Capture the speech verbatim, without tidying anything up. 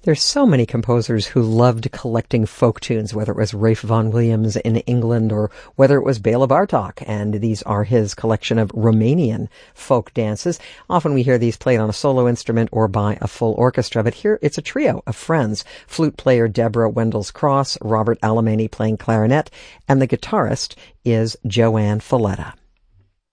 There's so many composers who loved collecting folk tunes, whether it was Ralph Vaughan Williams in England or whether it was Bela Bartok, and these are his collection of Romanian folk dances. Often we hear these played on a solo instrument or by a full orchestra, but here it's a trio of friends. Flute player Deborah Wendels-Cross, Robert Alemany playing clarinet, and the guitarist is Joanne Falletta.